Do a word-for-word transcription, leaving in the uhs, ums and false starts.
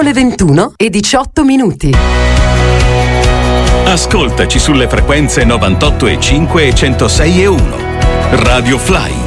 le ventuno e diciotto minuti. Ascoltaci sulle frequenze novantotto e cinque e centosei e uno. Radio Fly.